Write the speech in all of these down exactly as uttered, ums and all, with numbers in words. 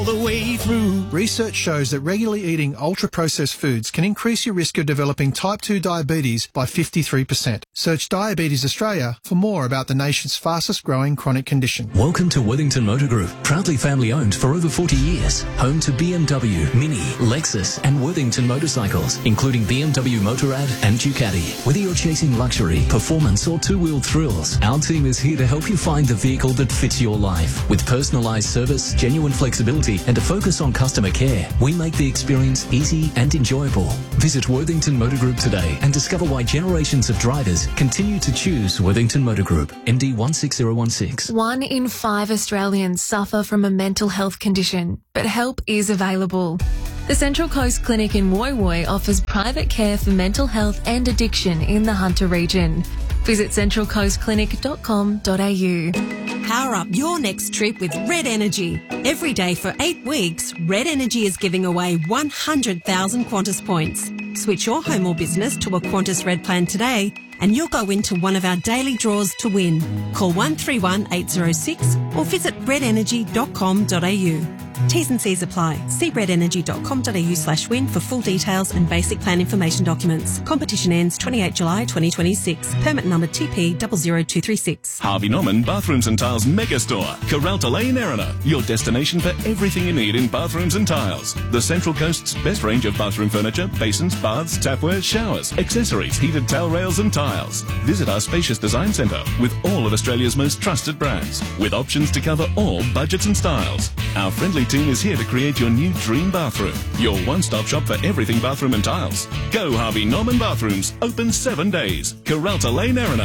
the way through. Research shows that regularly eating ultra-processed foods can increase your risk of developing type two diabetes by fifty-three percent. Search Diabetes Australia for more about the nation's fastest-growing chronic condition. Welcome to Worthington Motor Group, proudly family-owned for over forty years. Home to B M W, Mini, Lexus and Worthington motorcycles, including B M W Motorrad and Ducati. Whether you're chasing luxury, performance or two-wheeled thrills, our team is here to help you find the vehicle that fits your life. With personalised service, genuine flexibility and a focus on customer care, we make the experience easy and enjoyable. Visit Worthington Motor Group today and discover why generations of drivers continue to choose Worthington Motor Group. M D one six zero one six. One in five Australians suffer from a mental health condition, but help is available. The Central Coast Clinic in Woy Woy offers private care for mental health and addiction in the Hunter region. Visit central coast clinic dot com dot a u. Power up your next trip with Red Energy. Every day for eight weeks, Red Energy is giving away one hundred thousand Qantas points. Switch your home or business to a Qantas Red plan today and you'll go into one of our daily draws to win. Call one three one eight zero six or visit red energy dot com dot a u. T's and C's apply. See red energy dot com dot a u slash win for full details and basic plan information documents. Competition ends twenty-eighth of July twenty twenty-six. Permit number T P zero zero two three six. Harvey Norman Bathrooms and Tiles Mega Store. Karalta Lane, Erina. Your destination for everything you need in bathrooms and tiles. The Central Coast's best range of bathroom furniture, basins, baths, tapware, showers, accessories, heated towel rails and tiles. Visit our spacious design centre with all of Australia's most trusted brands, with options to cover all budgets and styles. Our friendly team is here to create your new dream bathroom. Your one-stop shop for everything bathroom and tiles. Go Harvey Norman Bathrooms. Open seven days. Karalta Lane, Erina.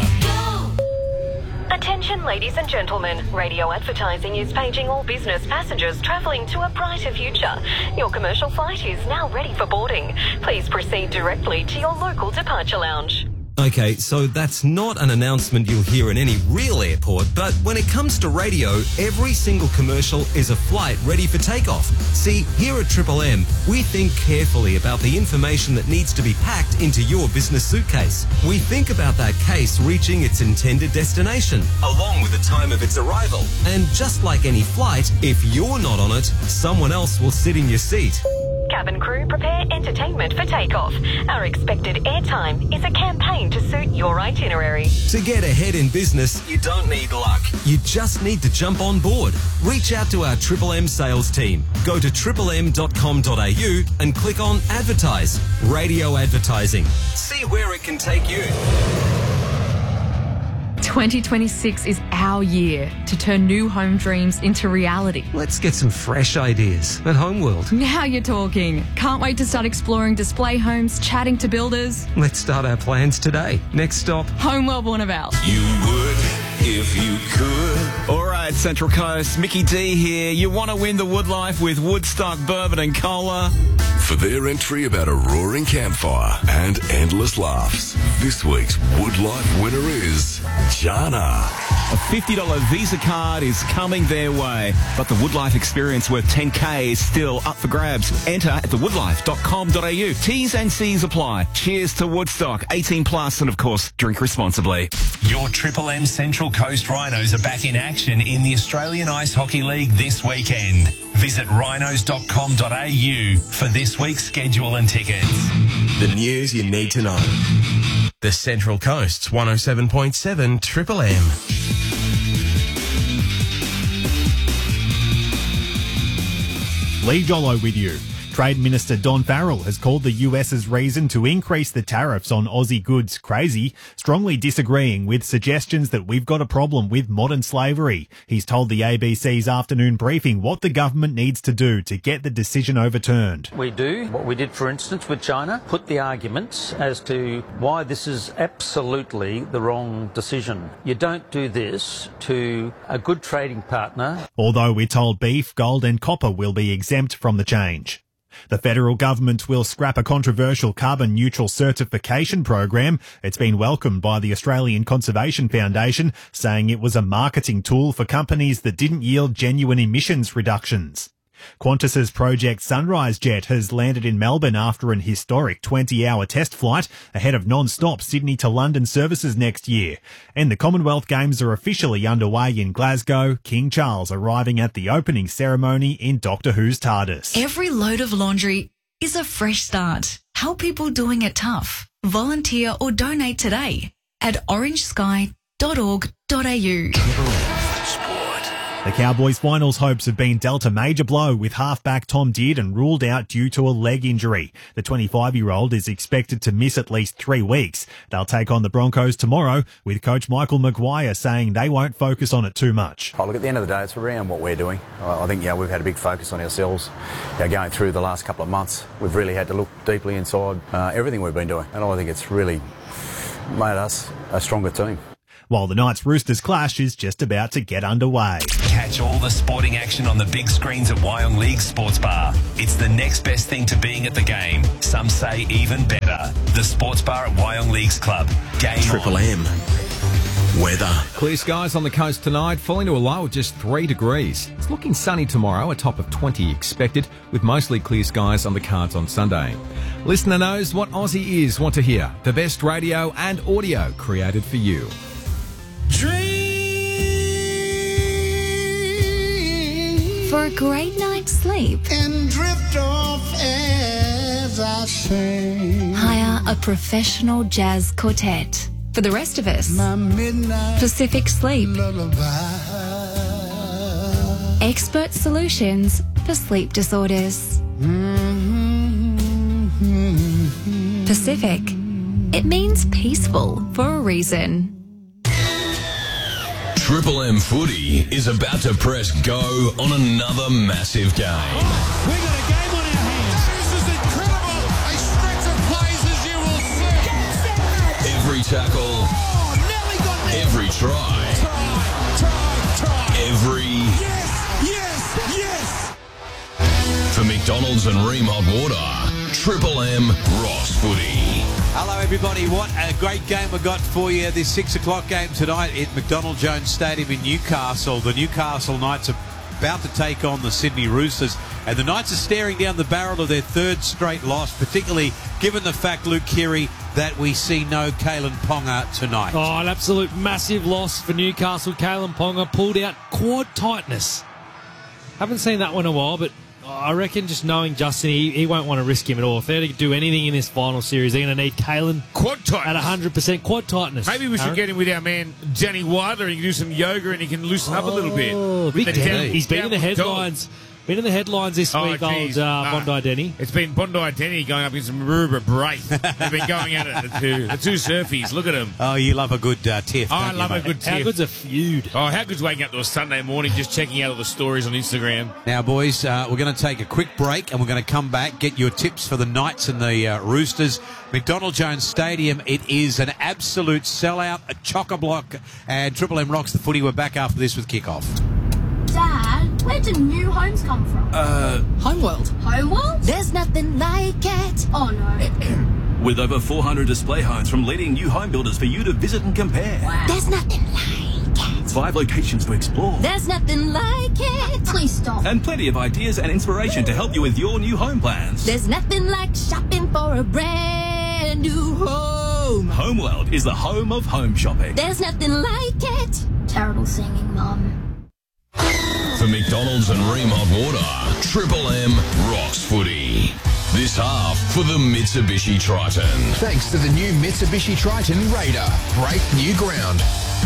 Attention ladies and gentlemen, radio advertising is paging all business passengers travelling to a brighter future. Your commercial flight is now ready for boarding. Please proceed directly to your local departure lounge. Okay, so that's not an announcement you'll hear in any real airport, but when it comes to radio, every single commercial is a flight ready for takeoff. See, here at Triple M, we think carefully about the information that needs to be packed into your business suitcase. We think about that case reaching its intended destination, along with the time of its arrival. And just like any flight, if you're not on it, someone else will sit in your seat. Cabin crew, prepare entertainment for takeoff. Our expected airtime is a campaign to suit your itinerary. To get ahead in business, you don't need luck. You just need to jump on board. Reach out to our Triple M sales team. Go to triple m dot com dot a u and click on Advertise. Radio advertising. See where it can take you. twenty twenty-six is our year to turn new home dreams into reality. Let's get some fresh ideas at Homeworld. Now you're talking. Can't wait to start exploring display homes, chatting to builders. Let's start our plans today. Next stop, Homeworld Warnervale. You would if you could. All right, Central Coast, Mickey D here. You want to win the Woodlife with Woodstock Bourbon and Cola? For their entry about a roaring campfire and endless laughs, this week's Woodlife winner is Jana. A fifty dollars Visa card is coming their way, but the Woodlife experience worth ten K is still up for grabs. Enter at the woodlife dot com dot a u. T's and C's apply. Cheers to Woodstock, eighteen plus, and of course, drink responsibly. Your Triple M Central Coast Rhinos are back in action in the Australian Ice Hockey League this weekend. Visit rhinos dot com dot a u for this week's schedule and tickets. The news you need to know. the Central Coast's one oh seven point seven Triple M. Lee Jollo with you. Trade Minister Don Farrell has called the US's reason to increase the tariffs on Aussie goods crazy, strongly disagreeing with suggestions that we've got a problem with modern slavery. He's told the A B C's afternoon briefing what the government needs to do to get the decision overturned. We do what we did, for instance, with China, put the arguments as to why this is absolutely the wrong decision. You don't do this to a good trading partner. Although we're told beef, gold and copper will be exempt from the change. The federal government will scrap a controversial carbon neutral certification program. It's been welcomed by the Australian Conservation Foundation, saying it was a marketing tool for companies that didn't yield genuine emissions reductions. Qantas's Project Sunrise jet has landed in Melbourne after an historic twenty-hour test flight ahead of non-stop Sydney to London services next year. And the Commonwealth Games are officially underway in Glasgow, King Charles arriving at the opening ceremony in Doctor Who's TARDIS. Every load of laundry is a fresh start. Help people doing it tough. Volunteer or donate today at orange sky dot org dot a u. The Cowboys' finals hopes have been dealt a major blow with halfback Tom Dearden ruled out due to a leg injury. The twenty-five-year-old is expected to miss at least three weeks. They'll take on the Broncos tomorrow, with coach Michael Maguire saying they won't focus on it too much. Oh, look, at the end of the day, it's around what we're doing. I think, yeah, we've had a big focus on ourselves. Yeah, going through the last couple of months, we've really had to look deeply inside uh, everything we've been doing. And I think it's really made us a stronger team. While the Knights-Roosters clash is just about to get underway. Catch all the sporting action on the big screens at Wyong League Sports Bar. It's the next best thing to being at the game. Some say even better. The Sports Bar at Wyong Leagues Club. Game Triple M. Weather. Clear skies on the coast tonight, falling to a low of just three degrees. It's looking sunny tomorrow, a top of twenty expected, with mostly clear skies on the cards on Sunday. Listener knows what Aussie ears want to hear. The best radio and audio created for you. Dream for a great night's sleep and drift off as I sing. Hire a professional jazz quartet. For the rest of us, My midnight Pacific Sleep. lullaby. Expert solutions for sleep disorders. Mm-hmm. Pacific. It means peaceful for a reason. Triple M Footy is about to press go on another massive game. We got a game on our hands. This is incredible. A stretch of plays as you will see. Every tackle, Oh, Nelly got me. every try, Try, try, try. every... Yes, yes, yes. For McDonald's and Ream Hot Water, Triple M Ross Footy. Hello everybody, what a great game we got for you. This six o'clock game tonight at McDonald Jones Stadium in Newcastle. The Newcastle Knights are about to take on the Sydney Roosters, and the Knights are staring down the barrel of their third straight loss, particularly given the fact, Luke Keary, that we see no Kalen Ponga tonight. Oh, an absolute massive loss for Newcastle. Kalen Ponga pulled out quad tightness. Haven't seen that one in a while, but I reckon just knowing Justin, he, he won't want to risk him at all. If they're to do anything in this final series, they're going to need Kalen quad tightness at one hundred percent quad tightness. Maybe we should Aaron? get him with our man Danny Wilder. He can do some yoga and he can loosen up a little bit. Oh, big The Danny. down- He's been in the downward dog. headlines. Been in the headlines this Oh, week, geez. old uh, Nah. Bondi Denny. It's been Bondi Denny going up against Maroubra Braith. They've been going at it, the two, the two surfies. Look at them. Oh, you love a good uh, tiff. Oh, I don't you, love mate? a good How tiff. good's a feud? Oh, how good's waking up to a Sunday morning just checking out all the stories on Instagram. Now, boys, uh, we're going to take a quick break and we're going to come back, get your tips for the Knights and the uh, Roosters. McDonald Jones Stadium, it is an absolute sellout, a chock-a-block, and Triple M rocks the footy. We're back after this with kickoff. Dad, where do new homes come from? Uh, Homeworld. Homeworld? There's nothing like it. Oh no. With over four hundred display homes from leading new home builders for you to visit and compare. There's nothing like it. Five locations to explore. There's nothing like it. Please stop. And plenty of ideas and inspiration to help you with your new home plans. There's nothing like shopping for a brand new home. Homeworld is the home of home shopping. There's nothing like it. Terrible singing, Mum. For McDonald's and Ream Hot Water, Triple M rocks footy. This half for the Mitsubishi Triton. Thanks to the new Mitsubishi Triton Raider. Break new ground.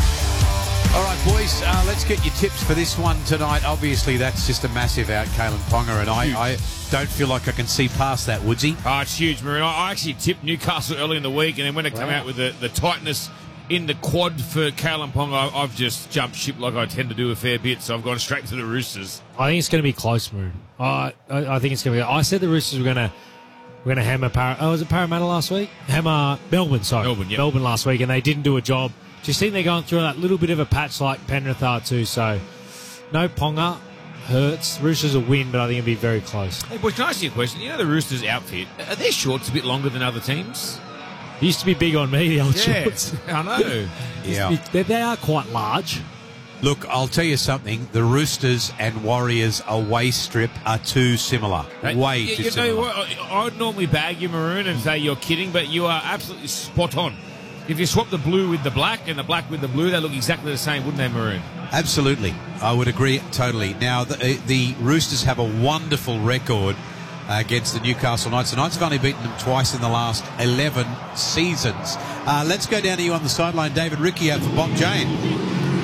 All right, boys, uh, let's get your tips for this one tonight. Obviously, that's just a massive out, Kalen Ponga, and I, I don't feel like I can see past that, Woodsy. Oh, it's huge, Maroon. I actually tipped Newcastle early in the week, and then when it came Wow. out with the, the tightness in the quad for Kalen Ponga, I've just jumped ship like I tend to do a fair bit, so I've gone straight to the Roosters. I think it's going to be close, Moon. I, I, I think it's going to be. I said the Roosters were going to we're going to hammer. Para, oh, was it Parramatta last week? Hammer Melbourne. Sorry, Melbourne, yep. Melbourne last week, and they didn't do a job. Just think they're going through that little bit of a patch like Penrith are too. So no Ponga hurts. Roosters will win, but I think it'll be very close. Hey, boys, can I ask you a question? You know the Roosters outfit, are their shorts a bit longer than other teams? Used to be big on me, the old Yeah, shorts. I know. Yeah. Used to be- they, they are quite large. Look, I'll tell you something. The Roosters and Warriors away strip are too similar. Hey, Way you, too you know similar. what? I- I'd normally bag you maroon and say you're kidding, but you are absolutely spot on. If you swap the blue with the black and the black with the blue, they look exactly the same, wouldn't they, maroon? Absolutely. I would agree totally. Now, the, the Roosters have a wonderful record uh, against the Newcastle Knights. The Knights have only beaten them twice in the last eleven seasons. Uh, let's go down to you on the sideline, David Riccio for Bob Jane.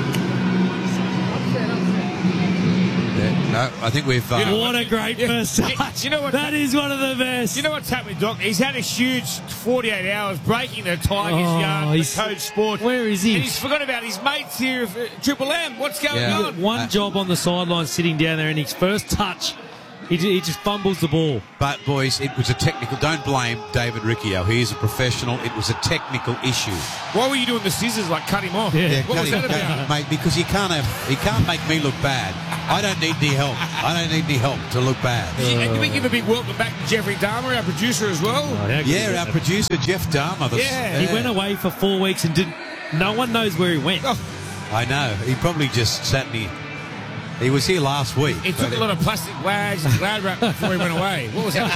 No, I think we've... Uh, what a great first touch. You know what? That is one of the best. You know what's happening, Doc? He's had a huge forty-eight hours breaking the Tigers Oh, yard, the he's- Code Sport. Where is he? And he's forgotten about his mates here of uh, Triple M. What's going Yeah. on? One Uh, job on the sideline sitting down there, and his first touch, he, ju- he just fumbles the ball. But, boys, it was a technical... Don't blame David Riccio. He is a professional. It was a technical issue. Why were you doing the scissors like cut him off? Yeah. What was cut that him- about? Mate, because you can't have... You can't make me look bad. I don't need any help. I don't need any help to look bad. And did we give a big welcome back to Jeffrey Dahmer, our producer, as well? Oh, how good is Yeah, our that? producer, Jeff Dahmer. the- Yeah. He went away for four weeks and didn't. No one knows where he went. Oh, I know. He probably just sat near... He was here last week. he took but a lot of plastic wags and glad wrap before he went away. What was that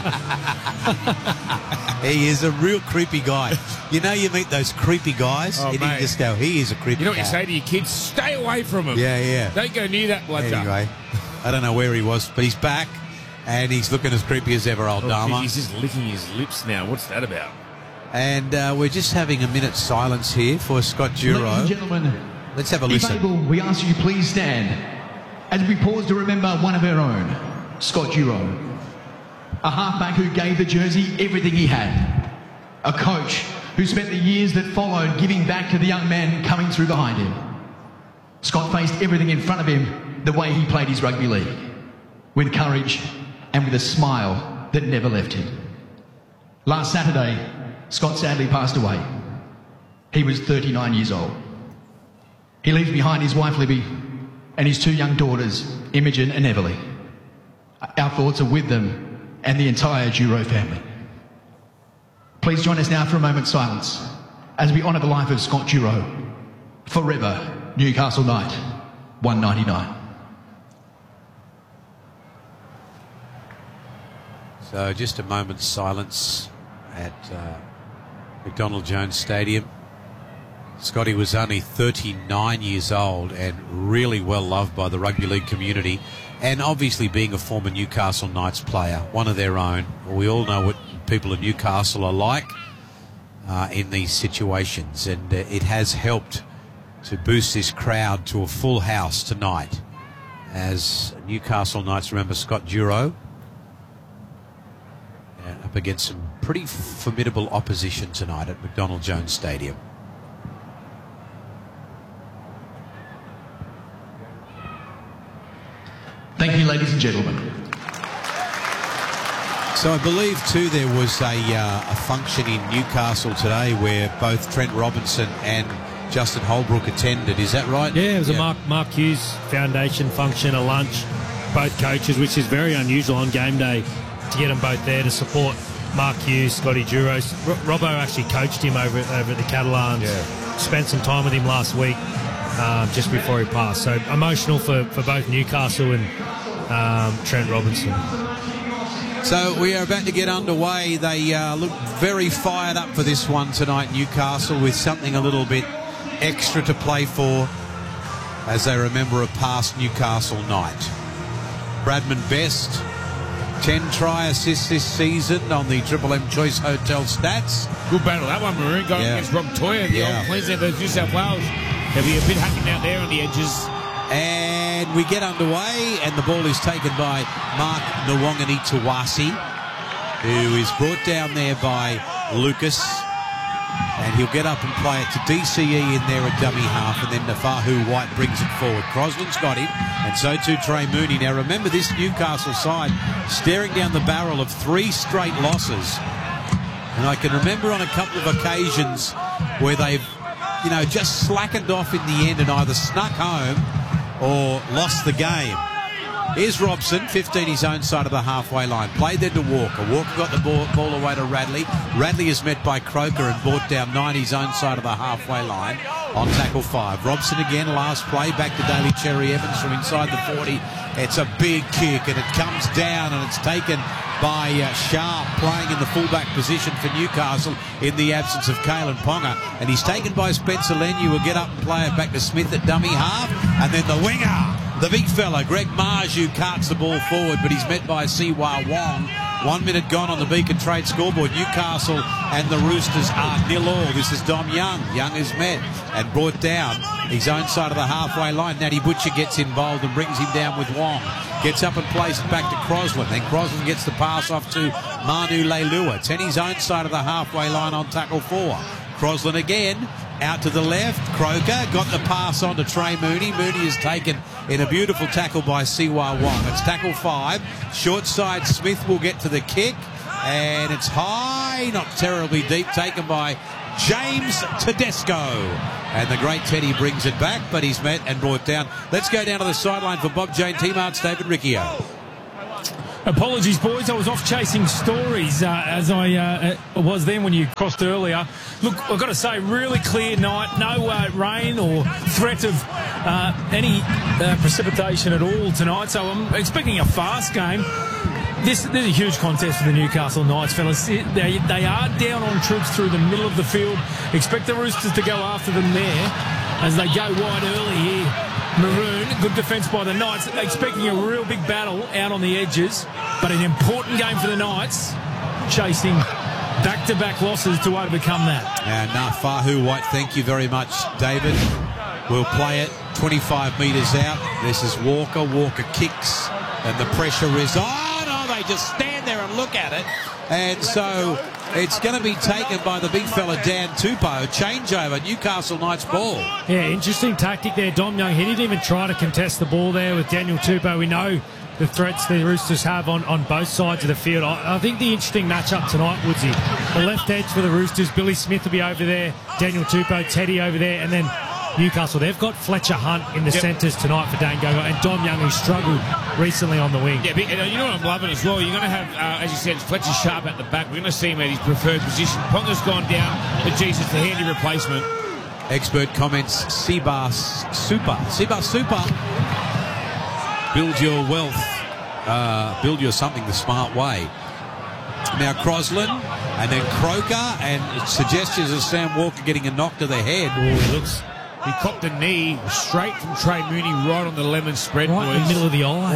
about? He is a real creepy guy. You know, you meet those creepy guys, Oh, and mate. you just go, he is a creepy You know what you guy. say to your kids? Stay away from him. Yeah, yeah. Don't go near that blood. Anyway, I don't know where he was, but he's back, and he's looking as creepy as ever, old Oh, Dharma. geez, he's just licking his lips now. What's that about? And uh, we're just having a minute's silence here for Scott Duro. Ladies and gentlemen, Let's have a if listen. able, we ask you please stand as we pause to remember one of our own, Scott Duro, a halfback who gave the jersey everything he had, a coach who spent the years that followed giving back to the young man coming through behind him. Scott faced everything in front of him the way he played his rugby league, with courage and with a smile that never left him. Last Saturday, Scott sadly passed away. He was thirty-nine years old. He leaves behind his wife Libby and his two young daughters, Imogen and Everly. Our thoughts are with them and the entire Duro family. Please join us now for a moment's silence as we honour the life of Scott Duro. Forever, Newcastle Knight, one ninety-nine. So just a moment's silence at uh, McDonald Jones Stadium. Scotty was only thirty-nine years old and really well loved by the rugby league community, and obviously being a former Newcastle Knights player, one of their own. We all know what people in Newcastle are like uh, in these situations, and uh, it has helped to boost this crowd to a full house tonight as Newcastle Knights remember Scott Duro uh, up against some pretty formidable opposition tonight at McDonald Jones Stadium. Thank you, ladies and gentlemen. So I believe too there was a, uh, a function in Newcastle today where both Trent Robinson and Justin Holbrook attended. Is that right? Yeah, it was a Mark, Mark Hughes Foundation function, a lunch, both coaches, which is very unusual on game day to get them both there to support Mark Hughes, Scotty Duro. R- Robbo actually coached him over, over at the Catalans, Yeah. spent some time with him last week um, just before he passed. So emotional for, for both Newcastle and um, Trent Robinson. So we are about to get underway. They uh, look very fired up for this one tonight, Newcastle, with something a little bit extra to play for as they remember a past Newcastle night. Bradman Best, ten try assists this season on the Triple M Choice Hotel stats. Good battle, that one, Maroon, going Yeah. against Rob Toyer, the Yeah. old Queensland versus New South Wales. They'll be a bit hacking out there on the edges. And we get underway, and the ball is taken by Mark Nwangani Tawasi, who is brought down there by Lucas. And he'll get up and play it to D C E in there at dummy half, and then Nafahu White brings it forward. Crosland's got him, and so too Trey Mooney. Now remember this Newcastle side staring down the barrel of three straight losses. And I can remember on a couple of occasions where they've, you know, just slackened off in the end and either snuck home or lost the game. Here's Robson, fifteen his own side of the halfway line. Played then to Walker. Walker got the ball, ball away to Radley. Radley is met by Croker and brought down nine his own side of the halfway line on tackle five. Robson again, last play, back to Daly Cherry Evans from inside the forty. It's a big kick and it comes down and it's taken by uh, Sharp, playing in the fullback position for Newcastle in the absence of Kalen Ponga. And he's taken by Spencer Leniu. Will get up and play it back to Smith at dummy half. And then the winger, the big fella, Greg Marju, carts the ball forward, but he's met by Siwa Wong. One minute gone on the Beacon Trade scoreboard. Newcastle and the Roosters are nil all. This is Dom Young. Young is met and brought down his own side of the halfway line. Natty Butcher gets involved and brings him down with Wong. Gets up and plays it back to Crosland. Then Crosland gets the pass off to Manu Leilua. Ten his own side of the halfway line on tackle four. Crosland again. Out to the left, Croker got the pass on to Trey Mooney. Mooney is taken in a beautiful tackle by Siwa Wong. It's tackle five. Short side, Smith will get to the kick. And it's high, not terribly deep, taken by James Tedesco. And the great Teddy brings it back, but he's met and brought down. Let's go down to the sideline for Bob Jane T-Mart's David Riccio. Apologies, boys. I was off chasing stories uh, as I uh, was then when you crossed earlier. Look, I've got to say, really clear night. No uh, rain or threat of uh, any uh, precipitation at all tonight. So I'm expecting a fast game. This, this is a huge contest for the Newcastle Knights, fellas. They, they are down on troops through the middle of the field. Expect the Roosters to go after them there as they go wide early here. Maroon, good defence by the Knights. Expecting a real big battle out on the edges, but an important game for the Knights, chasing back-to-back losses to overcome that. And uh, Fahu White, thank you very much, David. We'll play it twenty-five metres out. This is Walker. Walker kicks, and the pressure is on. Oh, they just stand there and look at it. And so it's going to be taken by the big fella Dan Tupou. Changeover, Newcastle Knights ball. Yeah, interesting tactic there. Dom Young, he didn't even try to contest the ball there with Daniel Tupou. We know the threats the Roosters have on, on both sides of the field. I, I think the interesting matchup tonight, Woodsy, the left edge for the Roosters, Billy Smith will be over there, Daniel Tupou, Teddy over there, and then Newcastle, they've got Fletcher Hunt in the yep. centres tonight for Dane Gogo, and Dom Young, who struggled recently on the wing. Yeah, but, you know what I'm loving as well? You're going to have, uh, as you said, Fletcher Sharp at the back. We're going to see him at his preferred position. Ponga's gone down, but Jesus, the handy replacement. Expert comments, Seabass Super. Seabass Super. Build your wealth. Uh, build your something the smart way. Now Crosland, and then Croker, and suggestions of Sam Walker getting a knock to the head. Oh, he looks... He copped a knee straight from Trey Mooney right on the lemon spread, right boys. in the middle of the eyes.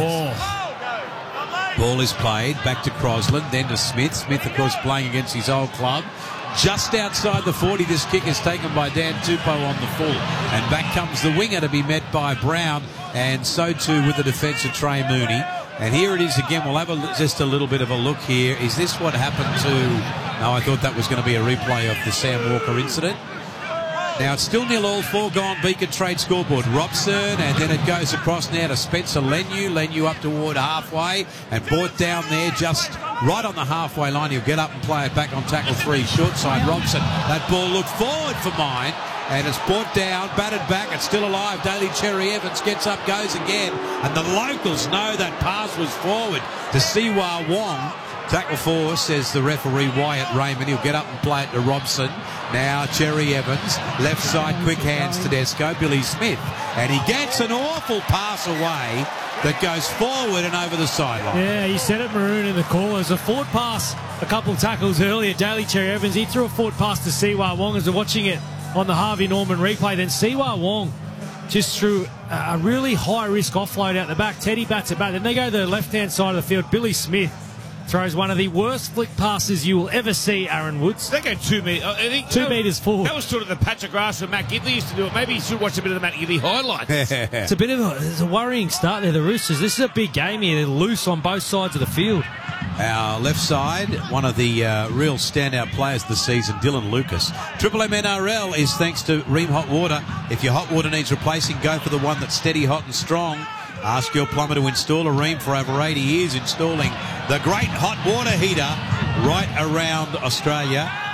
Oh. Ball is played back to Crosland, then to Smith. Smith, of course, playing against his old club. Just outside the forty, this kick is taken by Dan Tupou on the full. And back comes the winger to be met by Brown, and so too with the defence of Trey Mooney. And here it is again. We'll have a, just a little bit of a look here. Is this what happened to... No, I thought that was going to be a replay of the Sam Walker incident. Now it's still nil all, foregone Beacon Trade scoreboard. Robson, and then it goes across now to Spencer Leniu. Leniu up toward halfway and brought down there just right on the halfway line. He'll get up and play it back on tackle three. Short side, Robson. That ball looked forward for mine. And it's brought down, batted back, it's still alive. Daly Cherry Evans gets up, goes again. And the locals know that pass was forward to Siwa Wong. Tackle four, says the referee Wyatt Raymond. He'll get up and play it to Robson. Now Cherry Evans, left side, quick hands Tedesco, Billy Smith. And he gets an awful pass away that goes forward and over the sideline. Yeah, you said it, Maroon, in the call. There's a forward pass, a couple of tackles earlier. Daly Cherry Evans, he threw a forward pass to Siwa Wong as we're watching it on the Harvey Norman replay. Then Siwa Wong just threw a really high-risk offload out the back. Teddy bats it back. Then they go to the left-hand side of the field. Billy Smith throws one of the worst flick passes you will ever see, Aaron Woods. They go two metres. I think two that, metres forward. That was sort of the patch of grass where Matt Gidley used to do it. Maybe you should watch a bit of the Matt Gidley highlights. It's a bit of a, it's a worrying start there, the Roosters. This is a big game here. They're loose on both sides of the field. Our left side, one of the uh, real standout players this season, Dylan Lucas. Triple M N R L is thanks to Ream Hot Water. If your hot water needs replacing, go for the one that's steady, hot and strong. Ask your plumber to install a Ream for over eighty years, installing the great hot water heater right around Australia.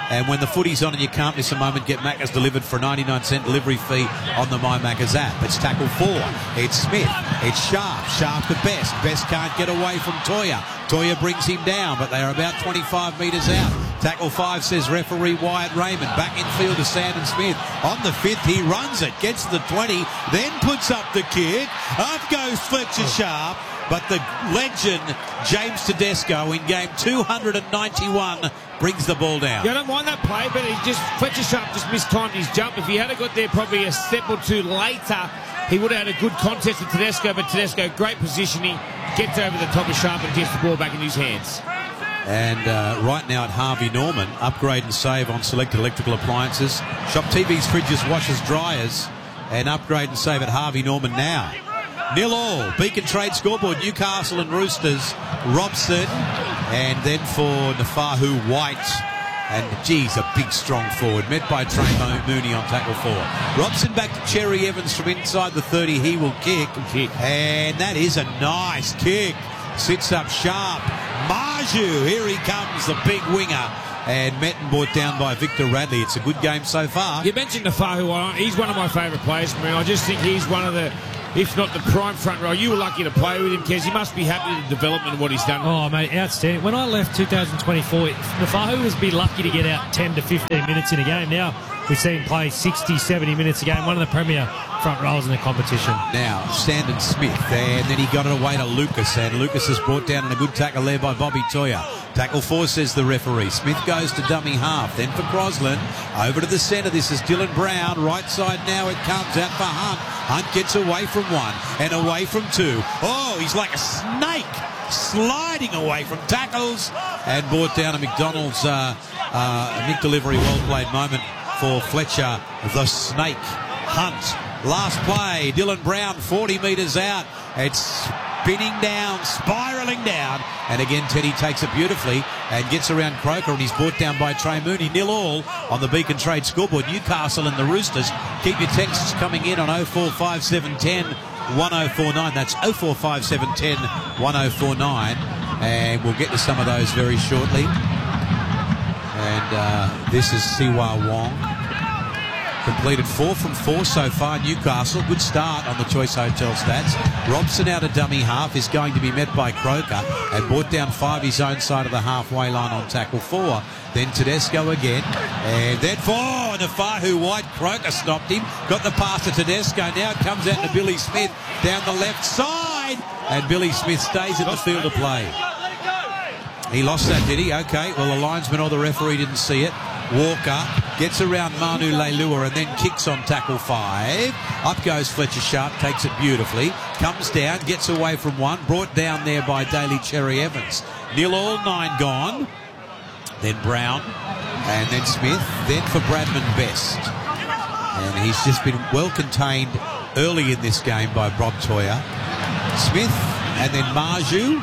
And when the footy's on and you can't miss a moment, get Macca's delivered for a ninety-nine cent delivery fee on the My Macca's app. It's tackle four. It's Smith. It's Sharp. Sharp to Best. Best can't get away from Toya. Toya brings him down, but they are about twenty-five metres out. Tackle five, says referee Wyatt Raymond. Back in field to Sandon Smith. On the fifth, he runs it. Gets to the twenty. Then puts up the kick. Up goes Fletcher Sharp. But the legend, James Tedesco, in game two hundred ninety-one, brings the ball down. Yeah, I don't mind that play, but he just Fletcher Sharp just mistimed his jump. If he had got there probably a step or two later, he would have had a good contest with Tedesco, but Tedesco, great positioning, gets over the top of Sharp and gets the ball back in his hands. And uh, right now at Harvey Norman, upgrade and save on selected electrical appliances. Shop T Vs, fridges, washers, dryers, and upgrade and save at Harvey Norman now. Nil all. Beacon Trade scoreboard. Newcastle and Roosters. Robson. And then for Nafahu White. And, geez, a big, strong forward. Met by Trey Mooney on tackle four. Robson back to Cherry Evans from inside the thirty. He will kick. kick. And that is a nice kick. Sits up Sharp. Marju. Here he comes, the big winger. And Metten brought down by Victor Radley. It's a good game so far. You mentioned Nafahu. He's one of my favourite players. I mean, I just think he's one of the, if not the prime front row. You were lucky to play with him, Kez. He must be happy with the development of what he's done. Oh, mate, outstanding. When I left two thousand twenty-four, Nafahu was be lucky to get out ten to fifteen minutes in a game. Now we see him play sixty, seventy minutes a game. One of the premier front rows in the competition. Now, Sandon Smith, and then he got it away to Lucas, and Lucas is brought down in a good tackle there by Bobby Toya. Tackle four, says the referee. Smith goes to dummy half. Then for Crosland. Over to the centre. This is Dylan Brown. Right side now it comes out for Hunt. Hunt gets away from one and away from two. Oh, he's like a snake sliding away from tackles. And brought down a McDonald's uh, uh, mid delivery. Well played moment for Fletcher, the snake. Hunt. Last play. Dylan Brown forty metres out. It's spinning down, spiralling down, and again Teddy takes it beautifully and gets around Croker, and he's brought down by Trey Mooney. Nil all on the Beacon Trade scoreboard. Newcastle and the Roosters. Keep your texts coming in on oh four five seven one oh one oh four nine. That's oh four five seven one oh one oh four nine, and we'll get to some of those very shortly. And uh, this is Siwa Wong. Completed four from four so far. Newcastle, good start on the Choice Hotel stats. Robson out of dummy half is going to be met by Croker and brought down five his own side of the halfway line on tackle four. Then Tedesco again. And then for Nafahu White. Croker stopped him. Got the pass to Tedesco. Now it comes out to Billy Smith down the left side. And Billy Smith stays in the field of play. He lost that, did he? Okay, well, the linesman or the referee didn't see it. Walker gets around Manu Leilua and then kicks on tackle five. Up goes Fletcher Sharp, takes it beautifully. Comes down, gets away from one. Brought down there by Daly Cherry Evans. Nil all, nine gone. Then Brown and then Smith. Then for Bradman Best. And he's just been well contained early in this game by Bob Toya. Smith and then Marju.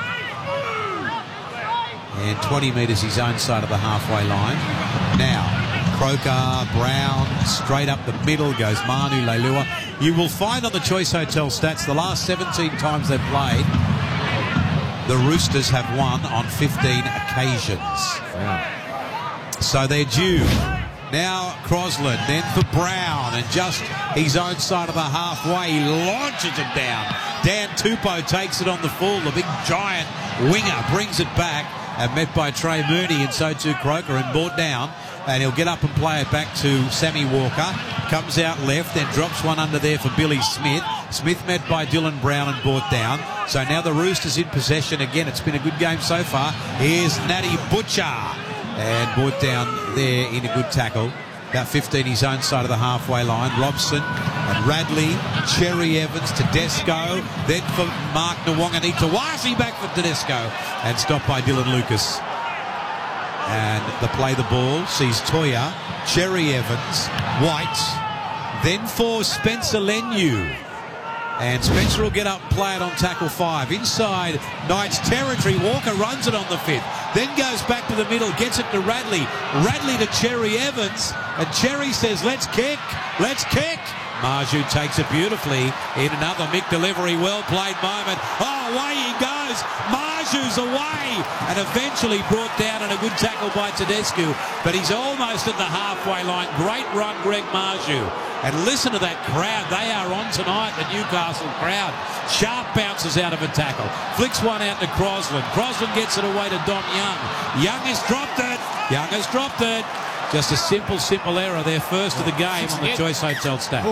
And twenty metres his own side of the halfway line. Now, Croker, Brown, straight up the middle goes Manu Leilua. You will find on the Choice Hotel stats the last seventeen times they've played, the Roosters have won on fifteen occasions. Wow. So they're due. Now Crosland, then for Brown, and just his own side of the halfway, he launches it down. Dan Tupou takes it on the full. The big giant winger brings it back. And met by Trey Mooney, and so too Croker, and brought down, and he'll get up and play it back to Sammy Walker. Comes out left, then drops one under there for Billy Smith. Smith met by Dylan Brown and brought down. So now the Roosters in possession again. It's been a good game so far. Here's Natty Butcher, and brought down there in a good tackle. About fifteen his own side of the halfway line. Robson and Radley, Cherry Evans, Tedesco, then for Mark Nwanga-Nitawasi back for Tedesco, and stopped by Dylan Lucas. And the play the ball sees Toya, Cherry Evans, White, then for Spencer Leniu. And Spencer will get up and play it on tackle five. Inside Knights territory. Walker runs it on the fifth. Then goes back to the middle, gets it to Radley. Radley to Cherry Evans. And Cherry says, let's kick, let's kick. Marju takes it beautifully in another Mick delivery, well played moment. Oh, away he goes. Marju's away and eventually brought down and a good tackle by Tedesco, but he's almost at the halfway line. Great run, Greg Marju. And listen to that crowd. They are on tonight, the Newcastle crowd. Sharp bounces out of a tackle. Flicks one out to Crosland. Crosland gets it away to Dom Young. Young has dropped it. Young has dropped it. Just a simple, simple error. Their first of the game on the Choice Hotel stats.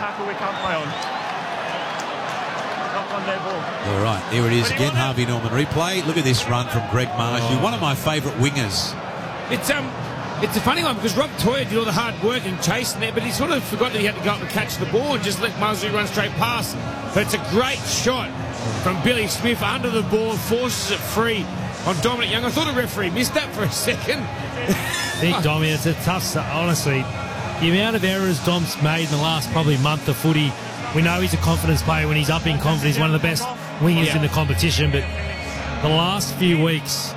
All right, there it is again, Harvey Norman replay. Look at this run from Greg Marju, one of my favourite wingers. It's um, it's a funny one because Rob Toyer did all the hard work and chasing there, but he sort of forgot that he had to go up and catch the ball and just let Marju run straight past. But it's a great shot from Billy Smith under the ball, forces it free on Dominic Young. I thought the referee missed that for a second. Big Dommy, it's a tough, honestly, the amount of errors Dom's made in the last probably month of footy. We know he's a confidence player. When he's up in confidence, he's one of the best wingers yeah. in the competition, but the last few weeks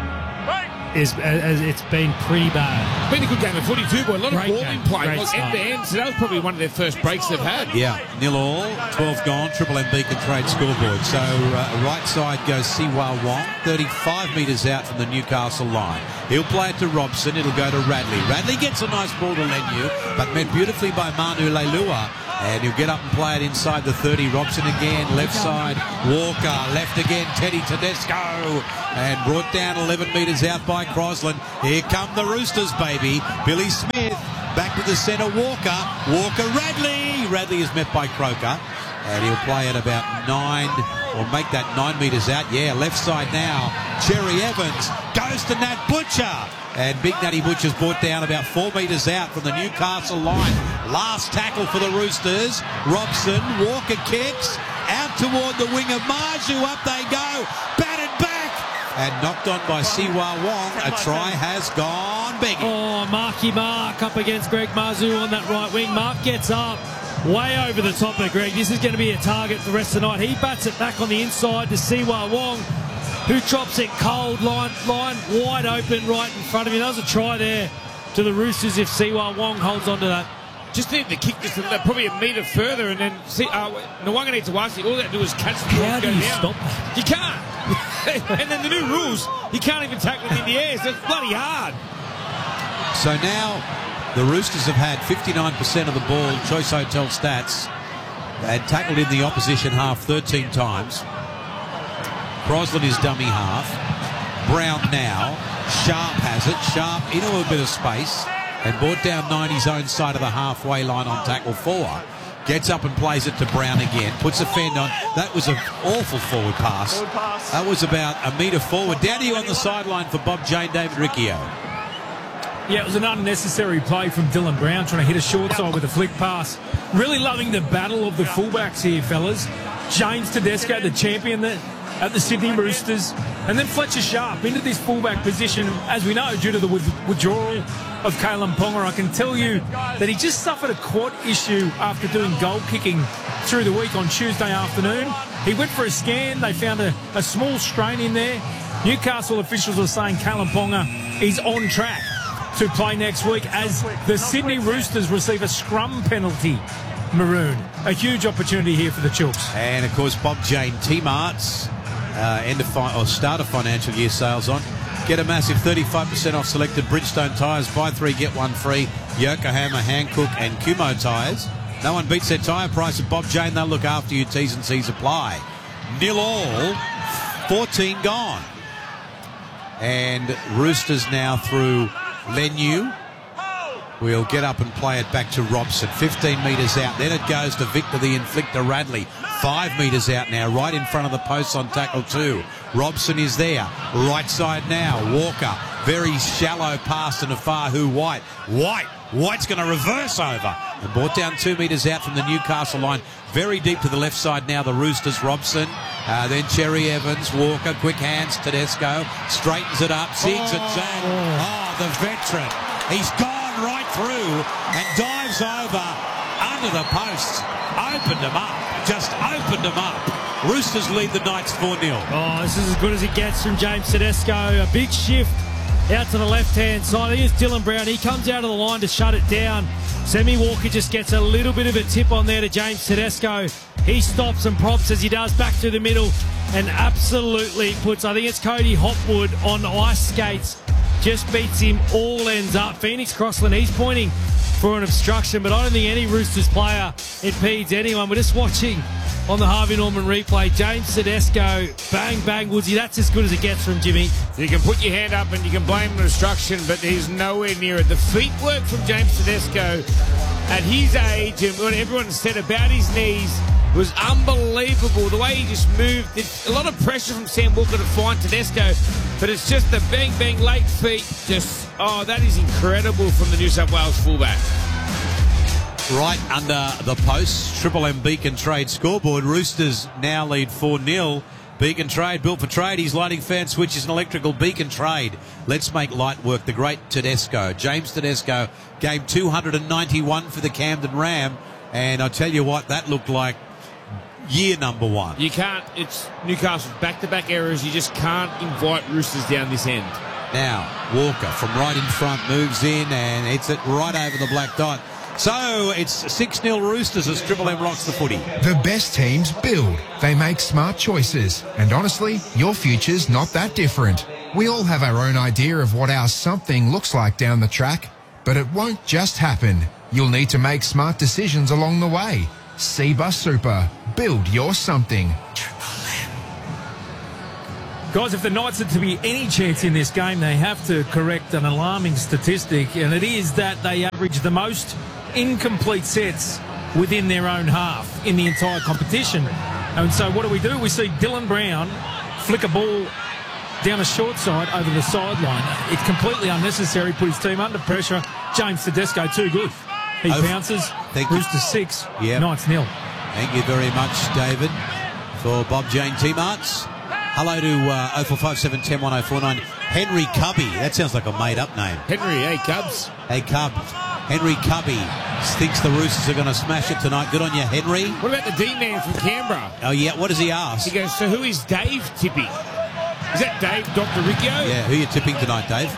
is, is it's been pretty bad. Been a good game of footy too, boy. A lot Great of ball in play. Great Look, end to end. So that was probably one of their first breaks they've had. Yeah, nil all, twelve gone, Triple M Beacon Trade scoreboard. So uh, right side goes Siwa Wong, thirty-five metres out from the Newcastle line. He'll play it to Robson. It'll go to Radley. Radley gets a nice ball to Lenu, but met beautifully by Manu Leilua. And he'll get up and play it inside the thirty. Robson again, left side. Walker, left again. Teddy Tedesco. And brought down eleven metres out by Crosland. Here come the Roosters, baby. Billy Smith, back to the centre. Walker. Walker, Radley. Radley is met by Croker. And he'll play it about nine, or make that nine metres out. Yeah, left side now. Cherry Evans goes to Nat Butcher. And Big Natty Butcher's brought down about four metres out from the Newcastle line. Last tackle for the Roosters. Robson, Walker kicks. Out toward the wing of Marju. Up they go. Batted back. And knocked on by Siwa Wong. A try has gone big. Oh, Marky Mark up against Greg Marju on that right wing. Mark gets up. Way over the top of Greg. This is going to be a target for the rest of the night. He bats it back on the inside to Siwa Wong, who drops it cold, line, line wide open right in front of him. That was a try there to the Roosters if Siwa Wong holds on to that. Just need to kick just a, probably a metre further and then see. Uh, Nwanga needs to watch it. All they have to do is catch the ball How and do go you down. stop that? You can't. And then the new rules, you can't even tackle it in the air. So it's bloody hard. So now the Roosters have had fifty-nine percent of the ball, Choice Hotel stats, and tackled in the opposition half thirteen times. Crosland is dummy half. Brown now. Sharp has it. Sharp into a bit of space and brought down ninety's own side of the halfway line on tackle four. Gets up and plays it to Brown again. Puts a fend on. That was an awful forward pass. Forward pass. That was about a metre forward. Down to you on the sideline for Bob Jane, David Riccio. Yeah, it was an unnecessary play from Dylan Brown trying to hit a short side with a flick pass. Really loving the battle of the fullbacks here, fellas. James Tedesco, the champion that at the Sydney Roosters, and then Fletcher Sharp into this fullback position, as we know, due to the withdrawal of Kalen Ponga. I can tell you that he just suffered a quad issue after doing goal kicking through the week on Tuesday afternoon. He went for a scan. They found a, a small strain in there. Newcastle officials are saying Kalen Ponga is on track to play next week as the Sydney Roosters receive a scrum penalty. Maroon. A huge opportunity here for the Chooks. And, of course, Bob Jane T-Marts, uh, end of fi- or start of financial year sales on. Get a massive thirty-five percent off selected Bridgestone tyres. Buy three, get one free. Yokohama, Hankook and Kumho tyres. No one beats their tyre price at Bob Jane. They'll look after you. T's and C's apply. Nil all. fourteen gone. And Roosters now through Lenu. We'll get up and play it back to Robson. fifteen metres out. Then it goes to Victor the Inflictor Radley. Five metres out now, right in front of the posts on tackle two. Robson is there. Right side now. Walker. Very shallow pass to Nafahu White. White. White's going to reverse over. And brought down two metres out from the Newcastle line. Very deep to the left side now, the Roosters. Robson. Uh, then Cherry Evans. Walker. Quick hands. Tedesco. Straightens it up. Zigs it. Zag. Oh, the veteran. He's gone right through and dives over under the posts. Opened them up. Just opened them up. Roosters lead the Knights four nil. Oh, this is as good as it gets from James Tedesco. A big shift out to the left-hand side. Here's Dylan Brown. He comes out of the line to shut it down. Sammy Walker just gets a little bit of a tip on there to James Tedesco. He stops and props as he does back to the middle and absolutely puts, I think it's Cody Hopwood on ice skates. Just beats him all ends up. Phoenix Crossland, he's pointing for an obstruction, but I don't think any Roosters player impedes anyone. We're just watching on the Harvey Norman replay. James Tedesco, bang, bang, Woodsy. That's as good as it gets from Jimmy. You can put your hand up and you can blame the obstruction, but he's nowhere near it. The feet work from James Tedesco at his age, and what everyone said about his knees was unbelievable. The way he just moved. It's a lot of pressure from Sam Walker to find Tedesco, but it's just the bang, bang, late feet. Just, oh, that is incredible from the New South Wales fullback. Right under the post, Triple M Beacon Trade scoreboard. Roosters now lead four nil. Beacon Trade, built for tradies, lighting, fan switches and electrical. Beacon Trade. Let's make light work. The great Tedesco. James Tedesco, game two hundred ninety-one for the Camden Ram. And I tell you what, that looked like year number one. You can't, it's Newcastle's back-to-back errors. You just can't invite Roosters down this end. Now, Walker from right in front moves in and hits it right over the black dot. So it's six nil Roosters as Triple M rocks the footy. The best teams build. They make smart choices. And honestly, your future's not that different. We all have our own idea of what our something looks like down the track, but it won't just happen. You'll need to make smart decisions along the way. Cbus Super. Build your something. Guys, if the Knights are to be any chance in this game, they have to correct an alarming statistic, and it is that they average the most incomplete sets within their own half in the entire competition. And so what do we do? We see Dylan Brown flick a ball down a short side over the sideline. It's completely unnecessary, put his team under pressure. James Tedesco, too good. He oh, bounces. Roosters six, yep. Knights nil. Thank you very much, David, for Bob Jane T-Marts. Hello to uh, oh four five seven, one oh one oh four nine. Henry Cubby. That sounds like a made-up name. Henry, hey, Cubs. Hey, Cubs. Henry Cubby thinks the Roosters are going to smash it tonight. Good on you, Henry. What about the D-man from Canberra? Oh, yeah. What does he ask? He goes, so who is Dave tipping? Is that Dave, Doctor Riccio? Yeah, who are you tipping tonight, Dave?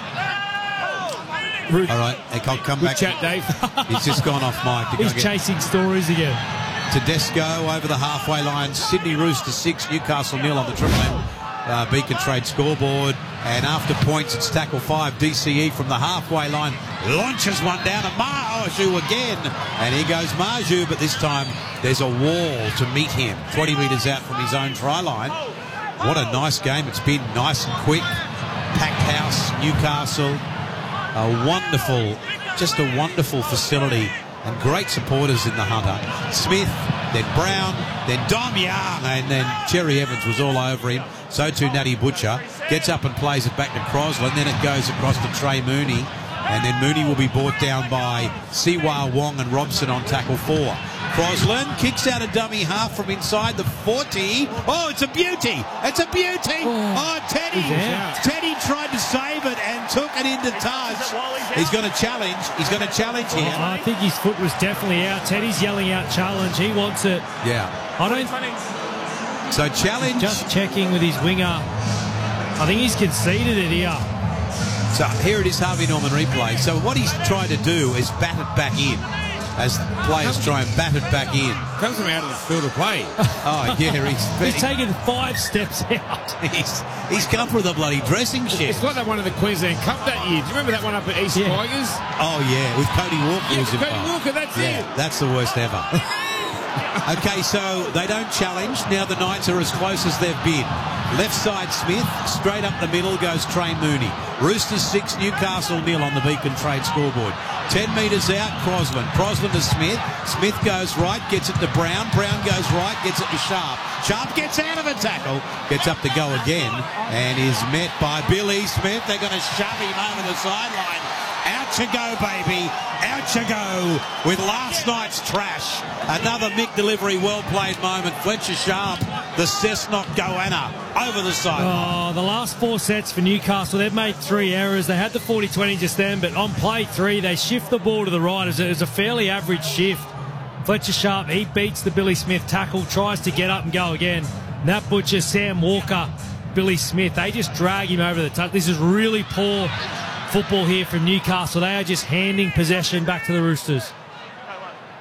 Rude. All right, hey, I'll come Good back. chat, Dave. He's just gone off mic. To He's go get chasing stories again. Tedesco over the halfway line. Sydney Roosters six, Newcastle nil on the Triple M uh, Beacon Trade scoreboard. And after points, it's tackle five. D C E from the halfway line launches one down to Maju again. And here goes Maju, but this time there's a wall to meet him. twenty metres out from his own try line. What a nice game it's been. Nice and quick. Packed house, Newcastle. A wonderful, just a wonderful facility. And great supporters in the Hunter. Smith, then Brown, then Dom Young, and then Cherry Evans was all over him. So too Natty Butcher. Gets up and plays it back to Crosland. Then it goes across to Trey Mooney. And then Mooney will be brought down by Siwa Wong and Robson on tackle four. Crosland kicks out a dummy half from inside the forty. Oh, it's a beauty. It's a beauty. Oh, oh Teddy. Teddy tried to save it and took it into touch. He's going to challenge. He's going to challenge here. Oh, I think his foot was definitely out. Teddy's yelling out challenge. He wants it. Yeah. I don't. So challenge. Just checking with his winger. I think he's conceded it here. So here it is, Harvey Norman replay. So what he's trying to do is bat it back in. As players try and bat it back in. Comes from out of the field of play. Oh, yeah, he's... he's taken five steps out. He's, he's come for the bloody dressing shed. It's like that one of the Queensland Cup that year. Do you remember that one up at East Yeah. Tigers? Oh, yeah, with Cody Walker. Yeah, was Cody involved. Walker, that's yeah, it. That's the worst ever. Okay, so they don't challenge. Now the Knights are as close as they've been. Left side Smith, straight up the middle goes Trey Mooney. Roosters six, Newcastle nil on the Beacon Trade scoreboard. Ten metres out, Crosland. Crosland to Smith. Smith goes right, gets it to Brown. Brown goes right, gets it to Sharp. Sharp gets out of a tackle, gets up to go again, and is met by Billy Smith. They're going to shove him over the sideline. Out you go, baby. Out you go with last night's trash. Another Mick delivery, well-played moment. Fletcher Sharp, the Cessnock Goanna, over the sideline. Oh, the last four sets for Newcastle, they've made three errors. They had the forty twenty just then, but on play three, they shift the ball to the right. It was a fairly average shift. Fletcher Sharp, he beats the Billy Smith tackle, tries to get up and go again. Nat Butcher, Sam Walker, Billy Smith, they just drag him over the touch. This is really poor football here from Newcastle. They are just handing possession back to the Roosters.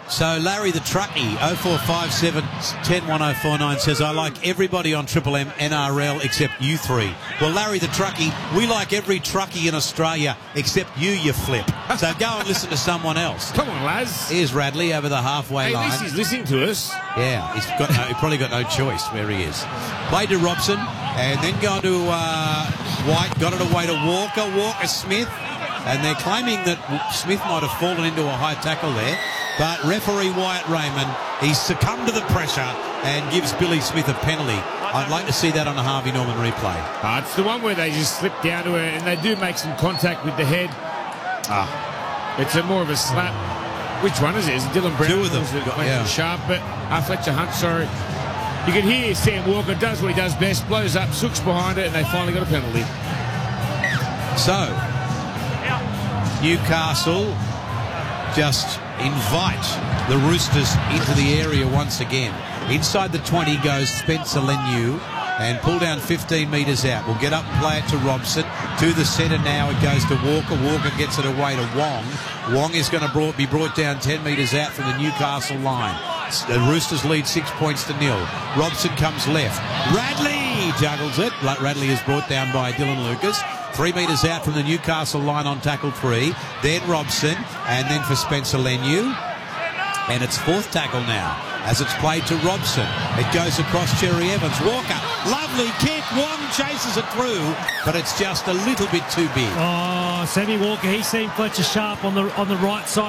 So Larry the Truckie, oh four five seven, one oh one oh four nine says, I like everybody on Triple M N R L except you three. Well, Larry the Truckie, we like every truckie in Australia except you, you flip. So go and listen to someone else. Come on, lads. Here's Radley over the halfway Hey, at line. least he's listening to us. Yeah, he's got no, he probably got no choice where he is. Played to Robson and then gone to uh, White, got it away to Walker, Walker Smith. And they're claiming that Smith might have fallen into a high tackle there. But referee Wyatt Raymond, he's succumbed to the pressure and gives Billy Smith a penalty. I'd like to see that on a Harvey Norman replay. Uh, it's the one where they just slip down to it and they do make some contact with the head. Ah, it's a more of a slap. Which one is it? Is it Dylan Brown? Two of them. Is it Got- Fletcher yeah. Sharp, but uh, Fletcher Hunt, sorry. You can hear Sam Walker does what he does best, blows up, Sooks behind it, and they finally got a penalty. So, Newcastle just invite the Roosters into the area once again. Inside the twenty goes Spencer Leniu and pull down fifteen metres out. We'll get up and play it to Robson. To the centre now it goes to Walker. Walker gets it away to Wong. Wong is going to brought, be brought down ten metres out from the Newcastle line. The Roosters lead six points to nil. Robson comes left. Radley juggles it. Radley is brought down by Dylan Lucas. Three metres out from the Newcastle line on tackle three. Then Robson, and then for Spencer Leniu. And it's fourth tackle now as it's played to Robson. It goes across Cherry Evans. Walker, lovely kick. Wong chases it through, but it's just a little bit too big. Oh, Sammy Walker, he's seen Fletcher Sharp on the on the right side.